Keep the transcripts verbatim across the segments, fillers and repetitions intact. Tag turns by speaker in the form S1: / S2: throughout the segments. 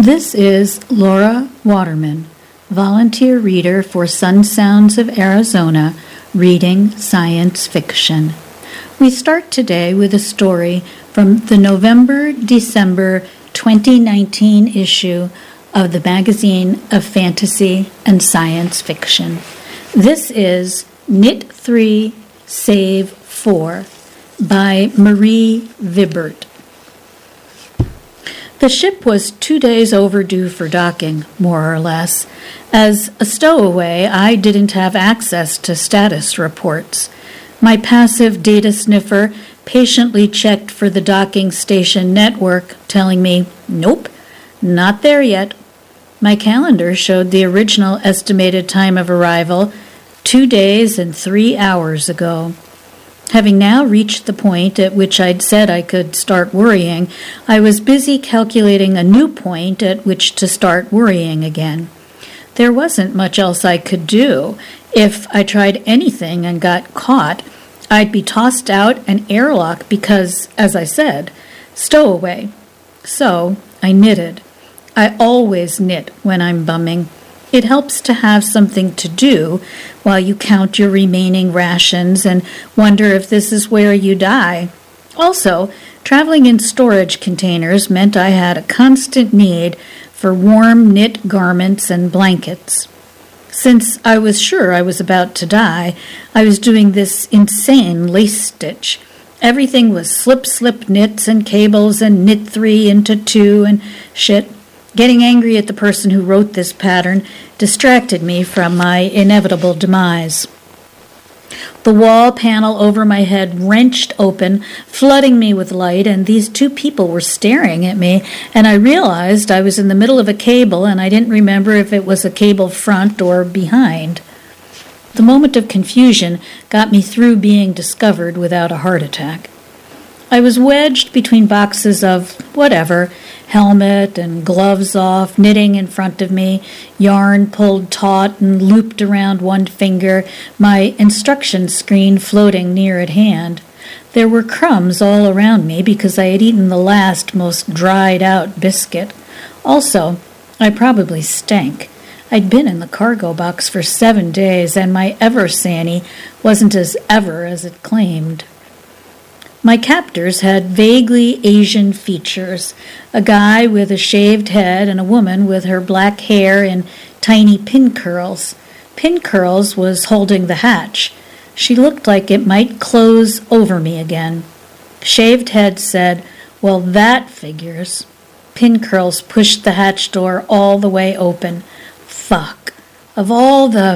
S1: This is Laura Waterman, volunteer reader for Sun Sounds of Arizona, reading science fiction. We start today with a story from the November-December twenty nineteen issue of the Magazine of Fantasy and Science Fiction. This is Knit three, Save four by Marie Vibert. The ship was two days overdue for docking, more or less. As a stowaway, I didn't have access to status reports. My passive data sniffer patiently checked for the docking station network, telling me, nope, not there yet. My calendar showed the original estimated time of arrival, two days and three hours ago. Having now reached the point at which I'd said I could start worrying, I was busy calculating a new point at which to start worrying again. There wasn't much else I could do. If I tried anything and got caught, I'd be tossed out an airlock because, as I said, stowaway. So I knitted. I always knit when I'm bumming. It helps to have something to do while you count your remaining rations and wonder if this is where you die. Also, traveling in storage containers meant I had a constant need for warm knit garments and blankets. Since I was sure I was about to die, I was doing this insane lace stitch. Everything was slip-slip knits and cables and knit three into two and shit. Getting angry at the person who wrote this pattern distracted me from my inevitable demise. The wall panel over my head wrenched open, flooding me with light, and these two people were staring at me, and I realized I was in the middle of a cable, and I didn't remember if it was a cable front or behind. The moment of confusion got me through being discovered without a heart attack. I was wedged between boxes of whatever, helmet and gloves off, knitting in front of me, yarn pulled taut and looped around one finger, my instruction screen floating near at hand. There were crumbs all around me because I had eaten the last, most dried-out biscuit. Also, I probably stank. I'd been in the cargo box for seven days, and my Eversani wasn't as ever as it claimed. My captors had vaguely Asian features, a guy with a shaved head and a woman with her black hair in tiny pin curls. Pin Curls was holding the hatch. She looked like it might close over me again. Shaved Head said, "Well, that figures." Pin Curls pushed the hatch door all the way open. Fuck. Of all the...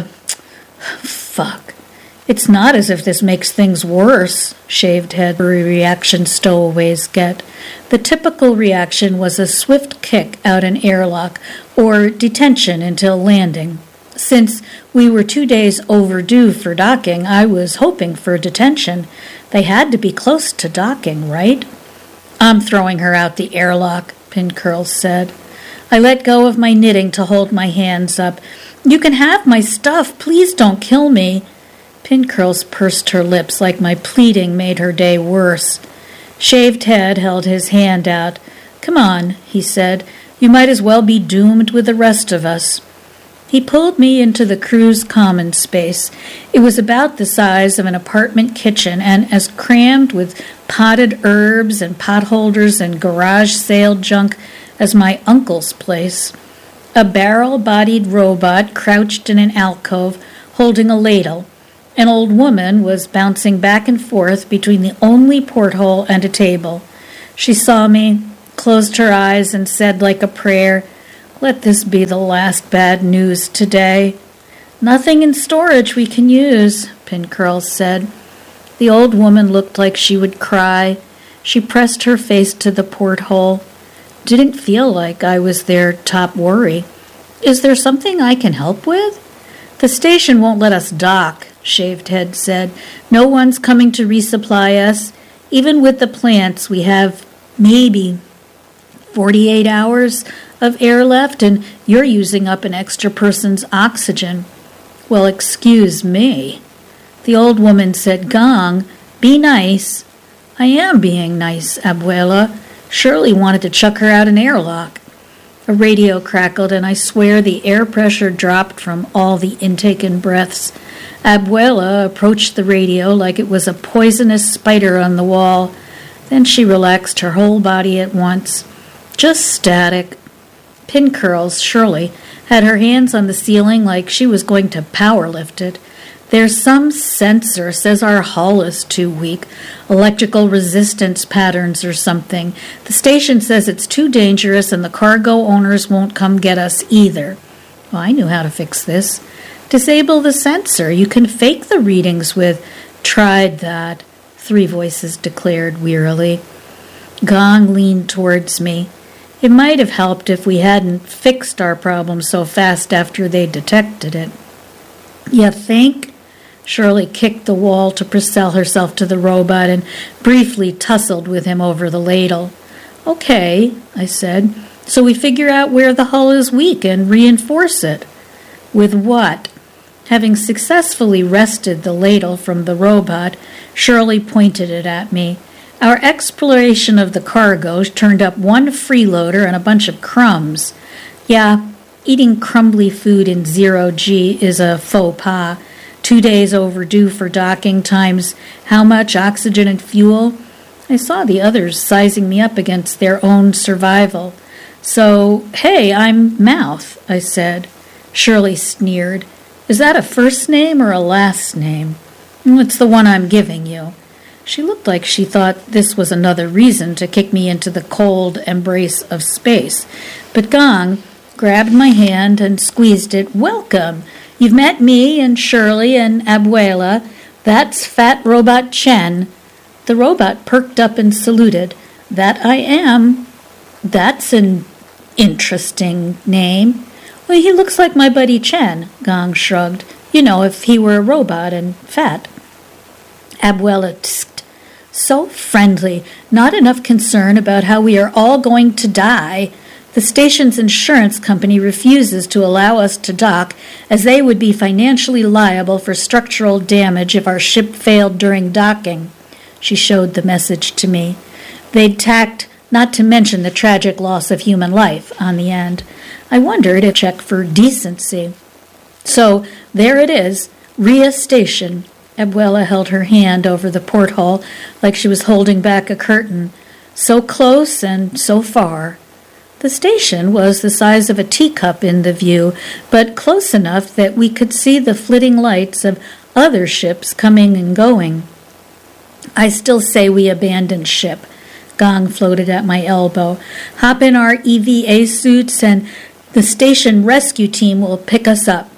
S1: Fuck. It's not as if this makes things worse, Shaved Head reaction stowaways get. The typical reaction was a swift kick out an airlock or detention until landing. Since we were two days overdue for docking, I was hoping for detention. They had to be close to docking, right? I'm throwing her out the airlock, Pin Curls said. I let go of my knitting to hold my hands up. You can have my stuff. Please don't kill me. Pin Curls pursed her lips like my pleading made her day worse. Shaved Head held his hand out. Come on, he said. You might as well be doomed with the rest of us. He pulled me into the crew's common space. It was about the size of an apartment kitchen and as crammed with potted herbs and potholders and garage sale junk as my uncle's place. A barrel-bodied robot crouched in an alcove holding a ladle. An old woman was bouncing back and forth between the only porthole and a table. She saw me, closed her eyes, and said like a prayer, "Let this be the last bad news today." "Nothing in storage we can use," Pin Curls said. The old woman looked like she would cry. She pressed her face to the porthole. Didn't feel like I was their top worry. "Is there something I can help with?" "The station won't let us dock," Shaved Head said. "No one's coming to resupply us. Even with the plants, we have maybe forty-eight hours of air left, and you're using up an extra person's oxygen." "Well, excuse me." The old woman said, "Gong, be nice." "I am being nice, Abuela." Shirley wanted to chuck her out an airlock. A radio crackled, and I swear the air pressure dropped from all the intaken breaths. Abuela approached the radio like it was a poisonous spider on the wall. Then she relaxed her whole body at once. Just static. Pin curls, Shirley, had her hands on the ceiling like she was going to power lift it. There's some sensor says our hull is too weak, electrical resistance patterns or something. The station says it's too dangerous and the cargo owners won't come get us either. Well, I knew how to fix this. Disable the sensor. You can fake the readings with... Tried that, three voices declared wearily. Gong leaned towards me. It might have helped if we hadn't fixed our problem so fast after they detected it. You think? Shirley kicked the wall to propel herself to the robot and briefly tussled with him over the ladle. Okay, I said, so we figure out where the hull is weak and reinforce it. With what? Having successfully wrested the ladle from the robot, Shirley pointed it at me. Our exploration of the cargo turned up one freeloader and a bunch of crumbs. Yeah, eating crumbly food in zero G is a faux pas. Two days overdue for docking times how much oxygen and fuel? I saw the others sizing me up against their own survival. So, hey, I'm Mouth, I said. Shirley sneered. Is that a first name or a last name? It's the one I'm giving you. She looked like she thought this was another reason to kick me into the cold embrace of space. But Gong grabbed my hand and squeezed it. Welcome. You've met me and Shirley and Abuela. That's Fat Robot Chen. The robot perked up and saluted. That I am. That's an interesting name. Well, he looks like my buddy Chen, Gong shrugged. You know, if he were a robot and fat. Abuela tsked. So friendly. Not enough concern about how we are all going to die. The station's insurance company refuses to allow us to dock, as they would be financially liable for structural damage if our ship failed during docking. She showed the message to me. They'd tacked, not to mention the tragic loss of human life, on the end. I wondered if check for decency. So, there it is, Rhea Station. Abuela held her hand over the porthole like she was holding back a curtain. So close and so far. The station was the size of a teacup in the view, but close enough that we could see the flitting lights of other ships coming and going. I still say we abandon ship. Gong floated at my elbow. Hop in our E V A suits and the station rescue team will pick us up.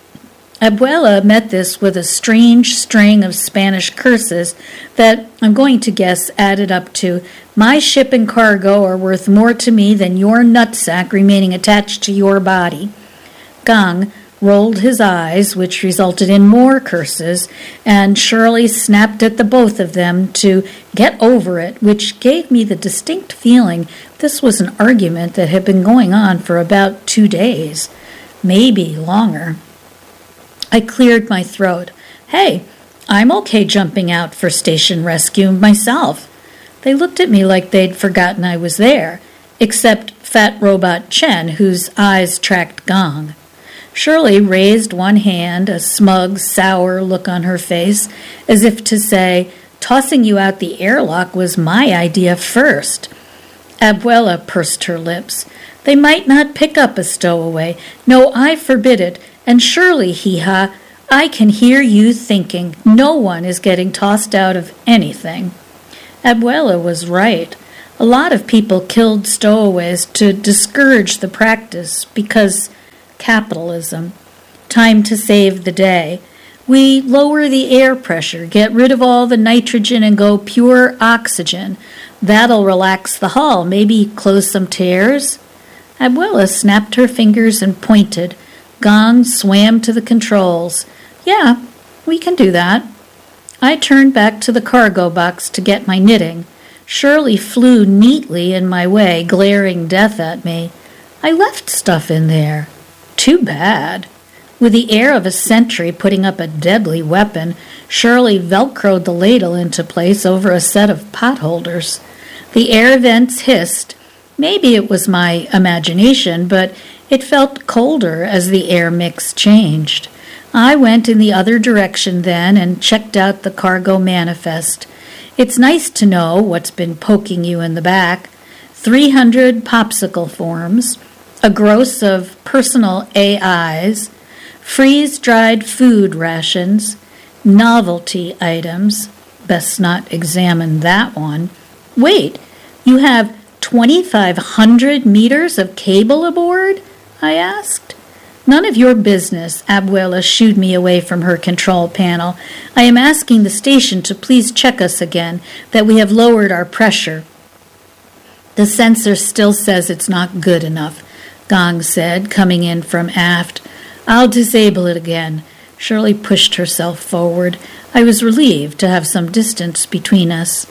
S1: Abuela met this with a strange string of Spanish curses that, I'm going to guess, added up to, my ship and cargo are worth more to me than your nutsack remaining attached to your body. Gong rolled his eyes, which resulted in more curses, and Shirley snapped at the both of them to get over it, which gave me the distinct feeling this was an argument that had been going on for about two days, maybe longer. I cleared my throat. Hey, I'm okay jumping out for station rescue myself. They looked at me like they'd forgotten I was there, except Fat Robot Chen, whose eyes tracked Gong. Shirley raised one hand, a smug, sour look on her face, as if to say, tossing you out the airlock was my idea first. Abuela pursed her lips. They might not pick up a stowaway. No, I forbid it. And surely, hee-ha, I can hear you thinking, no one is getting tossed out of anything. Abuela was right. A lot of people killed stowaways to discourage the practice because capitalism. Time to save the day. We lower the air pressure, get rid of all the nitrogen and go pure oxygen. That'll relax the hull, maybe close some tears. Abuela snapped her fingers and pointed. Gong swam to the controls. Yeah, we can do that. I turned back to the cargo box to get my knitting. Shirley flew neatly in my way, glaring death at me. I left stuff in there. Too bad. With the air of a sentry putting up a deadly weapon, Shirley velcroed the ladle into place over a set of potholders. The air vents hissed. Maybe it was my imagination, but it felt colder as the air mix changed. I went in the other direction then and checked out the cargo manifest. It's nice to know what's been poking you in the back. three hundred popsicle forms, a gross of personal A Is, freeze-dried food rations, novelty items. Best not examine that one. Wait, you have twenty-five hundred meters of cable aboard? I asked. None of your business, Abuela shooed me away from her control panel. I am asking the station to please check us again, that we have lowered our pressure. The sensor still says it's not good enough, Gong said, coming in from aft. I'll disable it again. Shirley pushed herself forward. I was relieved to have some distance between us.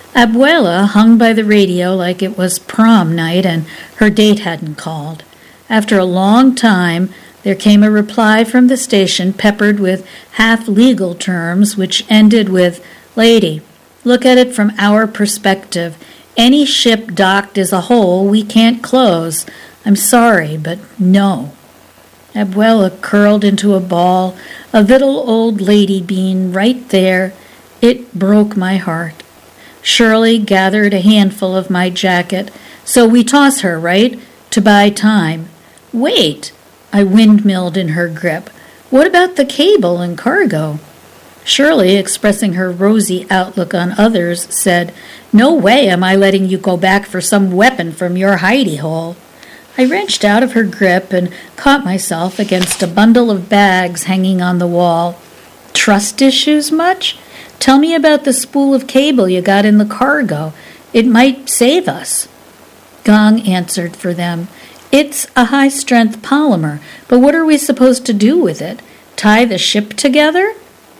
S1: Abuela hung by the radio like it was prom night and her date hadn't called. After a long time, there came a reply from the station peppered with half-legal terms which ended with, Lady, look at it from our perspective. Any ship docked as a whole we can't close. I'm sorry, but no. Abuela curled into a ball, a little old lady bean right there. It broke my heart. Shirley gathered a handful of my jacket. So we toss her, right? To buy time. Wait, I windmilled in her grip. What about the cable and cargo? Shirley, expressing her rosy outlook on others, said, No way am I letting you go back for some weapon from your hidey hole. I wrenched out of her grip and caught myself against a bundle of bags hanging on the wall. Trust issues much? Tell me about the spool of cable you got in the cargo. It might save us. Gong answered for them. It's a high-strength polymer, but what are we supposed to do with it? Tie the ship together?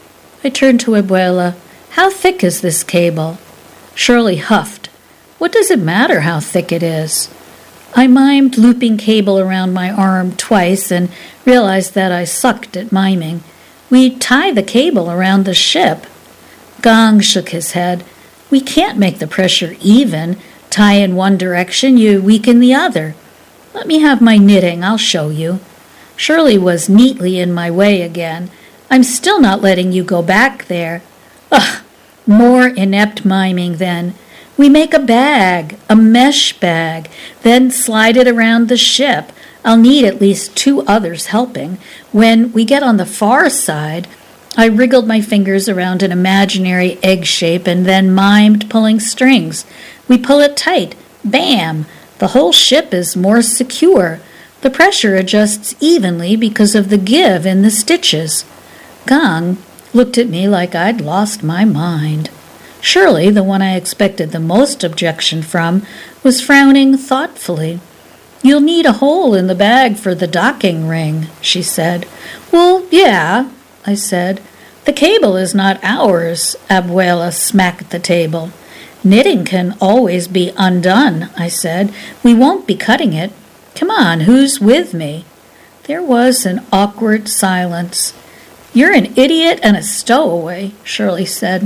S1: I turned to Abuela. How thick is this cable? Shirley huffed. What does it matter how thick it is? I mimed looping cable around my arm twice and realized that I sucked at miming. We tie the cable around the ship. Gong shook his head. We can't make the pressure even. Tie in one direction, you weaken the other. Let me have my knitting, I'll show you. Shirley was neatly in my way again. I'm still not letting you go back there. Ugh, more inept miming then. We make a bag, a mesh bag, then slide it around the ship. I'll need at least two others helping. When we get on the far side, I wriggled my fingers around an imaginary egg shape and then mimed pulling strings. We pull it tight. Bam! The whole ship is more secure. The pressure adjusts evenly because of the give in the stitches. Gong looked at me like I'd lost my mind. Shirley, the one I expected the most objection from, was frowning thoughtfully. You'll need a hole in the bag for the docking ring, she said. Well, yeah, I said. The cable is not ours, Abuela smacked the table. Knitting can always be undone, I said. We won't be cutting it. Come on, who's with me? There was an awkward silence. You're an idiot and a stowaway, Shirley said.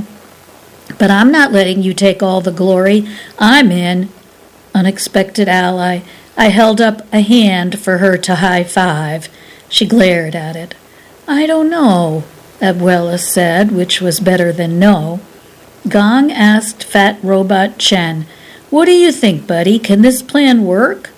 S1: But I'm not letting you take all the glory. I'm in. Unexpected ally. I held up a hand for her to high-five. She glared at it. I don't know, Abuela said, which was better than no. Gong asked Fat Robot Chen, What do you think, buddy? Can this plan work?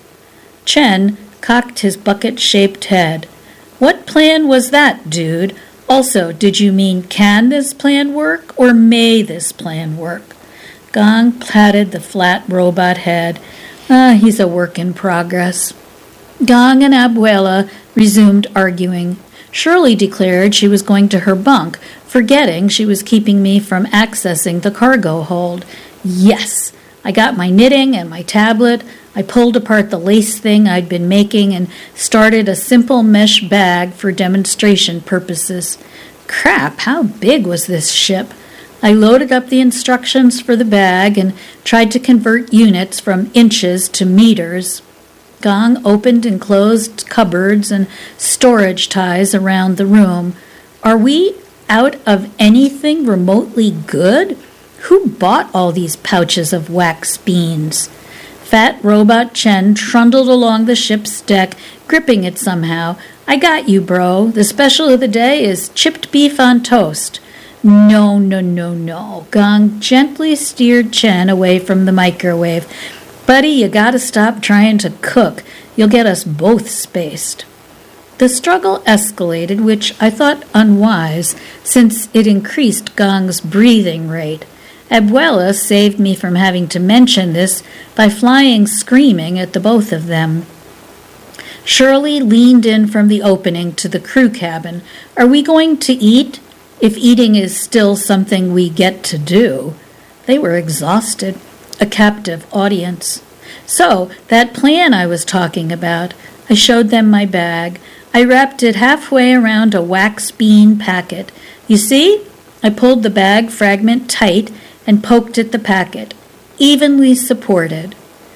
S1: Chen cocked his bucket-shaped head. What plan was that, dude? Also, did you mean can this plan work or may this plan work? Gong patted the flat robot head. Ah, he's a work in progress. Gong and Abuela resumed arguing. Shirley declared she was going to her bunk, forgetting she was keeping me from accessing the cargo hold. Yes! I got my knitting and my tablet. I pulled apart the lace thing I'd been making and started a simple mesh bag for demonstration purposes. Crap, how big was this ship? I loaded up the instructions for the bag and tried to convert units from inches to meters. Gong opened and closed cupboards and storage ties around the room. Are we out of anything remotely good? Who bought all these pouches of wax beans? Fat Robot Chen trundled along the ship's deck, gripping it somehow. I got you, bro. The special of the day is chipped beef on toast. No, no, no, no. Gong gently steered Chen away from the microwave. Buddy, you gotta stop trying to cook. You'll get us both spaced. The struggle escalated, which I thought unwise, since it increased Gong's breathing rate. Abuela saved me from having to mention this by flying screaming at the both of them. Shirley leaned in from the opening to the crew cabin. Are we going to eat? If eating is still something we get to do. They were exhausted, a captive audience. So, that plan I was talking about, I showed them my bag. I wrapped it halfway around a wax bean packet. You see? I pulled the bag fragment tight and poked at the packet, evenly supported.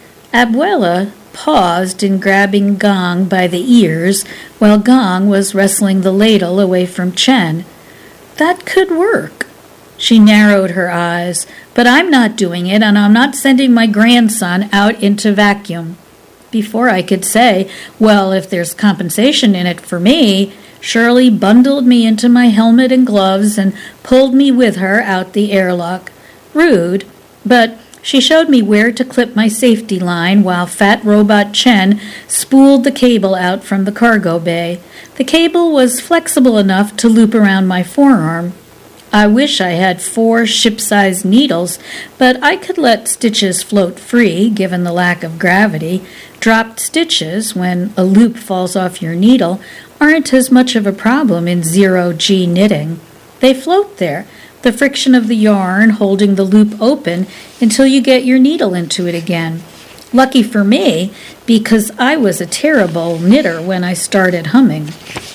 S1: Abuela paused in grabbing Gong by the ears while Gong was wrestling the ladle away from Chen. That could work. She narrowed her eyes. But I'm not doing it, and I'm not sending my grandson out into vacuum. Before I could say, well, if there's compensation in it for me, Shirley bundled me into my helmet and gloves and pulled me with her out the airlock. Rude, but she showed me where to clip my safety line while Fat Robot Chen spooled the cable out from the cargo bay. The cable was flexible enough to loop around my forearm. I wish I had four ship-sized needles, but I could let stitches float free, given the lack of gravity. Dropped stitches, when a loop falls off your needle, aren't as much of a problem in zero-G knitting. They float there, the friction of the yarn holding the loop open until you get your needle into it again. Lucky for me, because I was a terrible knitter when I started humming.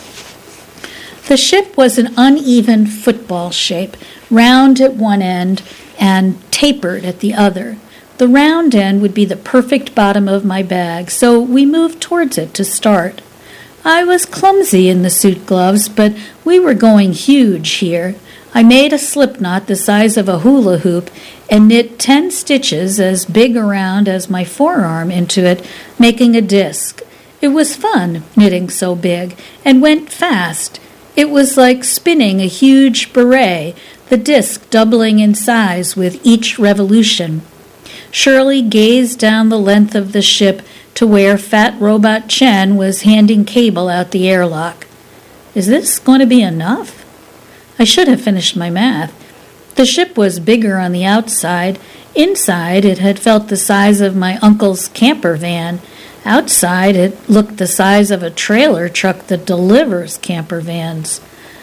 S1: The ship was an uneven football shape, round at one end and tapered at the other. The round end would be the perfect bottom of my bag, so we moved towards it to start. I was clumsy in the suit gloves, but we were going huge here. I made a slip knot the size of a hula hoop and knit ten stitches as big around as my forearm into it, making a disc. It was fun, knitting so big, and went fast. It was like spinning a huge beret, the disc doubling in size with each revolution. Shirley gazed down the length of the ship to where Fat Robot Chen was handing cable out the airlock. Is this going to be enough? I should have finished my math. The ship was bigger on the outside. Inside, it had felt the size of my uncle's camper van. Outside, it looked the size of a trailer truck that delivers camper vans.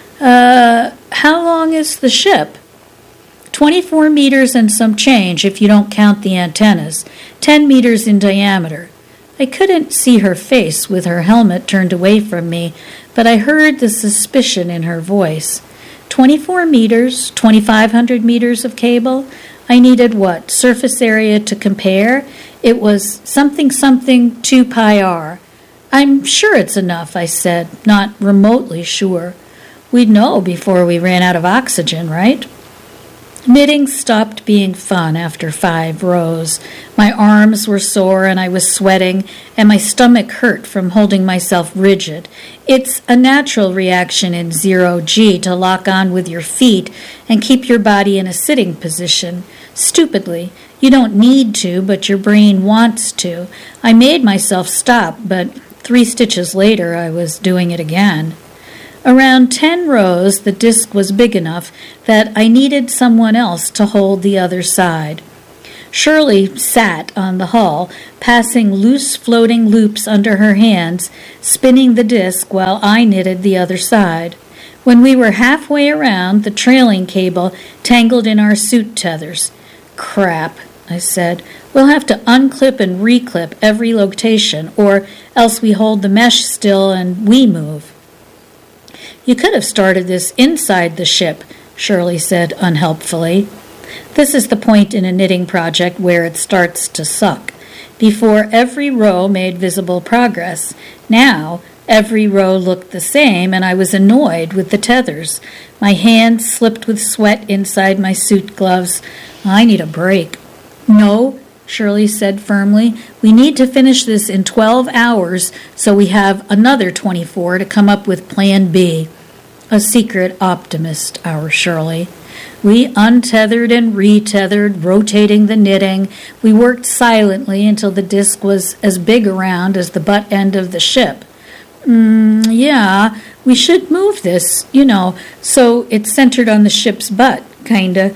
S1: Uh, how long is the ship? Twenty-four meters and some change if you don't count the antennas. Ten meters in diameter. I couldn't see her face with her helmet turned away from me, but I heard the suspicion in her voice. Twenty-four meters, twenty-five hundred meters of cable? I needed what, surface area to compare? It was something something two pi r. I'm sure it's enough, I said, not remotely sure. We'd know before we ran out of oxygen, right? Knitting stopped being fun after five rows. My arms were sore and I was sweating, and my stomach hurt from holding myself rigid. It's a natural reaction in zero-G to lock on with your feet and keep your body in a sitting position. Stupidly. You don't need to, but your brain wants to. I made myself stop, but three stitches later I was doing it again. Around ten rows, the disc was big enough that I needed someone else to hold the other side. Shirley sat on the hull, passing loose floating loops under her hands, spinning the disc while I knitted the other side. When we were halfway around, the trailing cable tangled in our suit tethers. Crap, I said. We'll have to unclip and reclip every location, or else we hold the mesh still and we move. You could have started this inside the ship, Shirley said unhelpfully. This is the point in a knitting project where it starts to suck. Before, every row made visible progress. Now, every row looked the same, and I was annoyed with the tethers. My hands slipped with sweat inside my suit gloves. I need a break. No, Shirley said firmly. We need to finish this in twelve hours, so we have another twenty-four to come up with Plan B. A secret optimist, our Shirley. We untethered and retethered, rotating the knitting. We worked silently until the disc was as big around as the butt end of the ship. Mm, yeah, we should move this, you know, so it's centered on the ship's butt, kinda.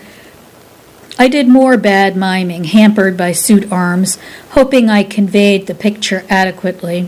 S1: I did more bad miming, hampered by suit arms, hoping I conveyed the picture adequately.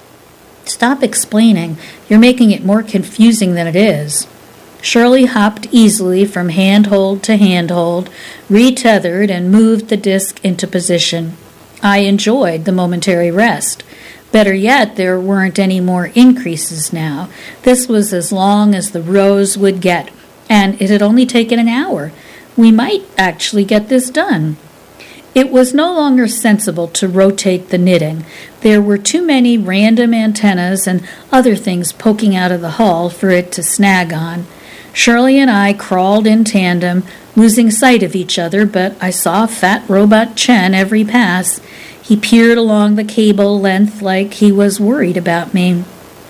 S1: Stop explaining. You're making it more confusing than it is. Shirley hopped easily from handhold to handhold, retethered, and moved the disc into position. I enjoyed the momentary rest. Better yet, there weren't any more increases now. This was as long as the rows would get, and it had only taken an hour. We might actually get this done. It was no longer sensible to rotate the knitting. There were too many random antennas and other things poking out of the hull for it to snag on. Shirley and I crawled in tandem, losing sight of each other, but I saw Fat Robot Chen every pass. He peered along the cable length like he was worried about me.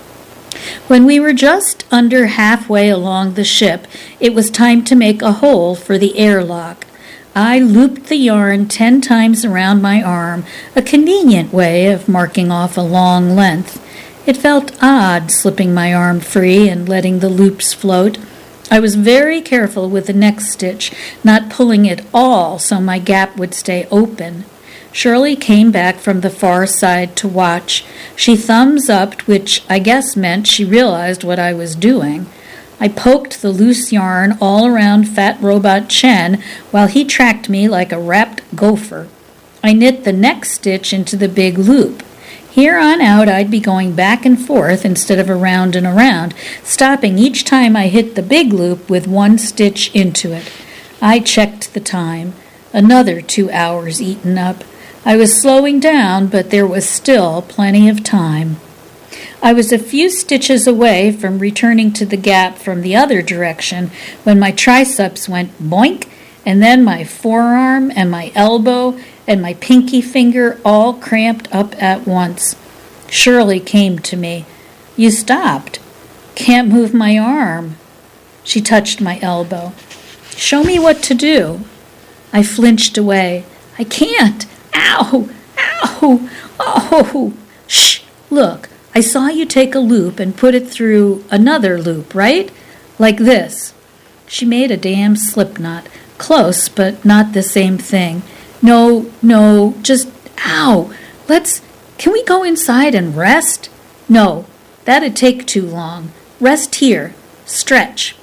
S1: When we were just under halfway along the ship, it was time to make a hole for the airlock. I looped the yarn ten times around my arm, a convenient way of marking off a long length. It felt odd slipping my arm free and letting the loops float. I was very careful with the next stitch, not pulling it all so my gap would stay open. Shirley came back from the far side to watch. She thumbs-upped, which I guess meant she realized what I was doing. I poked the loose yarn all around Fat Robot Chen while he tracked me like a wrapped gopher. I knit the next stitch into the big loop. Here on out, I'd be going back and forth instead of around and around, stopping each time I hit the big loop with one stitch into it. I checked the time. Another two hours eaten up. I was slowing down, but there was still plenty of time. I was a few stitches away from returning to the gap from the other direction when my triceps went boink, and then my forearm and my elbow and my pinky finger all cramped up at once. Shirley came to me. You stopped. Can't move my arm. She touched my elbow. Show me what to do. I flinched away. I can't. Ow! Ow! Oh! Shh! Look, I saw you take a loop and put it through another loop, right? Like this. She made a damn slip knot. Close, but not the same thing. No, no, just, ow! Let's, can we go inside and rest? No, that'd take too long. Rest here. Stretch.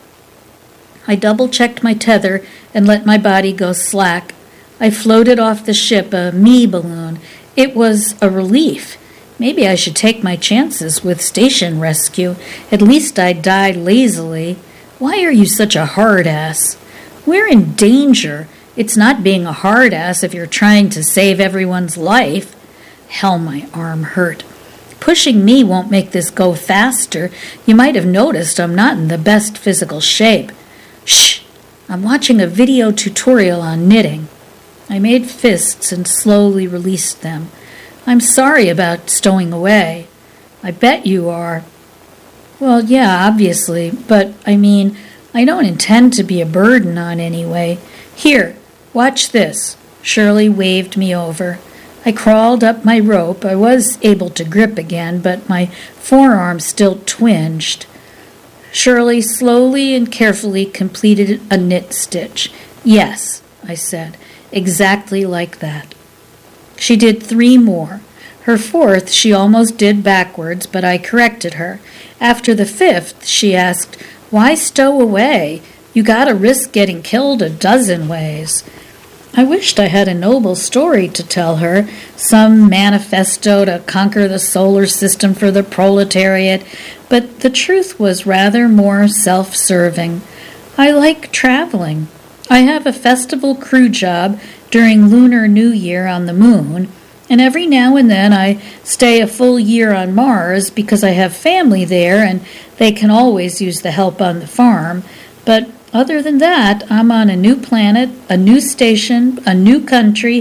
S1: I double-checked my tether and let my body go slack. I floated off the ship, a me balloon. It was a relief. Maybe I should take my chances with station rescue. At least I'd die lazily. Why are you such a hard-ass? We're in danger. It's not being a hard-ass if you're trying to save everyone's life. Hell, my arm hurt. Pushing me won't make this go faster. You might have noticed I'm not in the best physical shape. Shh! I'm watching a video tutorial on knitting. I made fists and slowly released them. I'm sorry about stowing away. I bet you are. Well, yeah, obviously, but, I mean, I don't intend to be a burden on anyway. Here, watch this. Shirley waved me over. I crawled up my rope. I was able to grip again, but my forearm still twinged. Shirley slowly and carefully completed a knit stitch. Yes, I said. Exactly like that. She did three more. Her fourth she almost did backwards, but I corrected her. After the fifth, she asked, Why stow away? You gotta risk getting killed a dozen ways. I wished I had a noble story to tell her, some manifesto to conquer the solar system for the proletariat, but the truth was rather more self-serving. I like traveling. I have a festival crew job during Lunar New Year on the moon, and every now and then I stay a full year on Mars because I have family there and they can always use the help on the farm. But other than that, I'm on a new planet, a new station, a new country,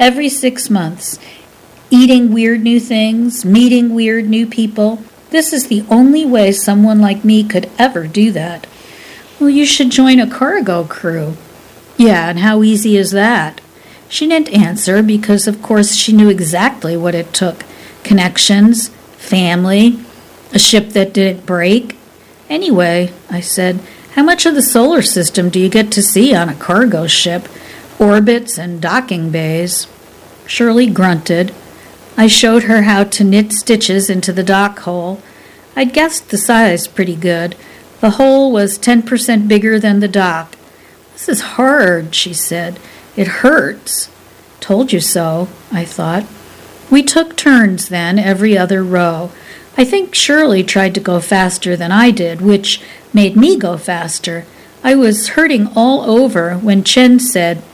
S1: every six months, eating weird new things, meeting weird new people. This is the only way someone like me could ever do that. Well, you should join a cargo crew. Yeah, and how easy is that? She didn't answer because, of course, she knew exactly what it took. Connections, family, a ship that didn't break. Anyway, I said, how much of the solar system do you get to see on a cargo ship? Orbits and docking bays. Shirley grunted. I showed her how to knit stitches into the dock hole. I'd guessed the size pretty good. The hole was ten percent bigger than the dock. This is hard, she said. It hurts. Told you so, I thought. We took turns then, every other row. I think Shirley tried to go faster than I did, which made me go faster. I was hurting all over when Chen said,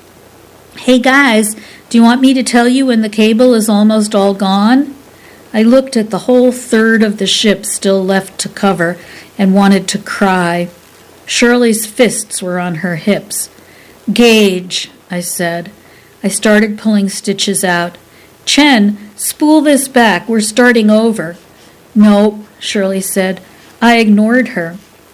S1: Hey guys, do you want me to tell you when the cable is almost all gone? I looked at the whole third of the ship still left to cover and wanted to cry. Shirley's fists were on her hips. Gauge, I said. I started pulling stitches out. Chen, spool this back. We're starting over. No, Shirley said. I ignored her.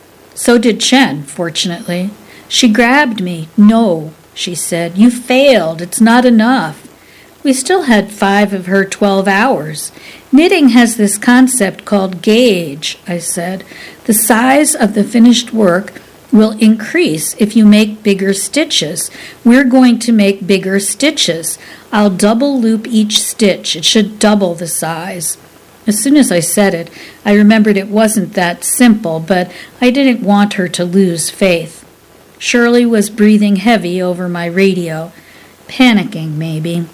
S1: So did Chen, fortunately. She grabbed me. No, she said. You failed. It's not enough. We still had five of her twelve hours. Knitting has this concept called gauge, I said. The size of the finished work will increase if you make bigger stitches. We're going to make bigger stitches. I'll double loop each stitch. It should double the size. As soon as I said it, I remembered it wasn't that simple, but I didn't want her to lose faith. Shirley was breathing heavy over my radio. Panicking, maybe.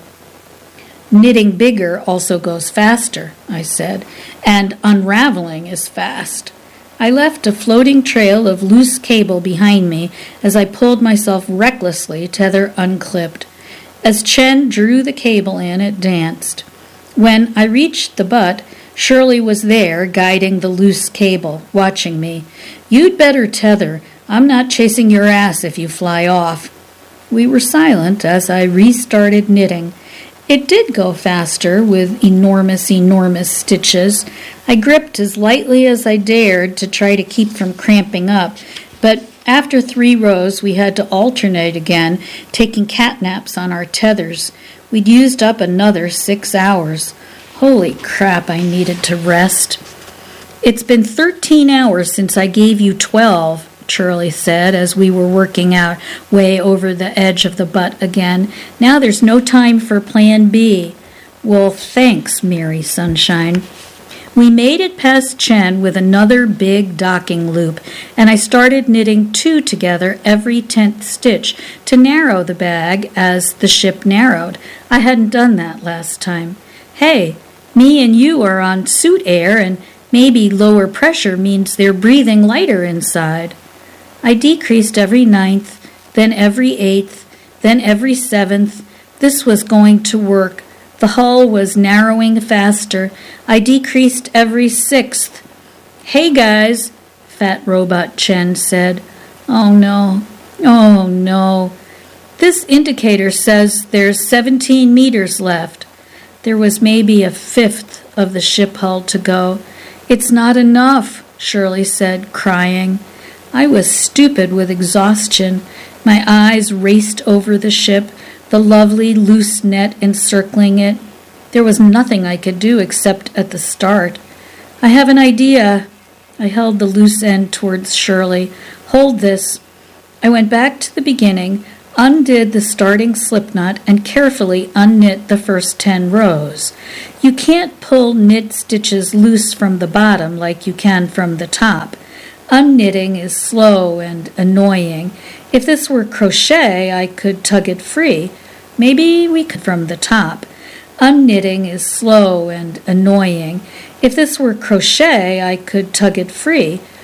S1: Knitting bigger also goes faster, I said, and unraveling is fast. I left a floating trail of loose cable behind me as I pulled myself recklessly, tether unclipped. As Chen drew the cable in, it danced. When I reached the butt, Shirley was there, guiding the loose cable, watching me. You'd better tether. I'm not chasing your ass if you fly off. We were silent as I restarted knitting. It did go faster with enormous, enormous stitches. I gripped as lightly as I dared to try to keep from cramping up, but after three rows we had to alternate again, taking catnaps on our tethers. We'd used up another six hours. Holy crap, I needed to rest. It's been thirteen hours since I gave you twelve, Shirley said as we were working out way over the edge of the butt again. Now there's no time for plan B. Well, thanks, Mary Sunshine. We made it past Chen with another big docking loop, and I started knitting two together every tenth stitch to narrow the bag as the ship narrowed. I hadn't done that last time. Hey, me and you are on suit air, and maybe lower pressure means they're breathing lighter inside. I decreased every ninth, then every eighth, then every seventh. This was going to work. The hull was narrowing faster. I decreased every sixth. Hey, guys, Fat Robot Chen said. Oh, no. Oh, no. This indicator says there's seventeen meters left. There was maybe a fifth of the ship hull to go. It's not enough, Shirley said, crying. I was stupid with exhaustion. My eyes raced over the ship, the lovely loose net encircling it. There was nothing I could do except at the start. I have an idea. I held the loose end towards Shirley. Hold this. I went back to the beginning, undid the starting slipknot, and carefully unknit the first ten rows. You can't pull knit stitches loose from the bottom like you can from the top. Unknitting is slow and annoying. If this were crochet, I could tug it free. Maybe we could from the top. Unknitting is slow and annoying. If this were crochet, I could tug it free.